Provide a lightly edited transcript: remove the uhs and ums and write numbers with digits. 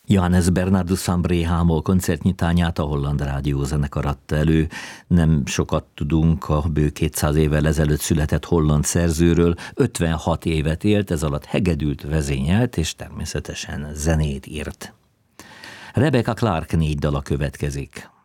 Johannes Bernardus van Brehámol koncertnyitányát a Holland Rádiózenekar adta elő. Nem sokat tudunk a bő 200 évvel ezelőtt született holland szerzőről. 56 évet élt, ez alatt hegedült, vezényelt és természetesen zenét írt. Rebecca Clark 4 dala következik.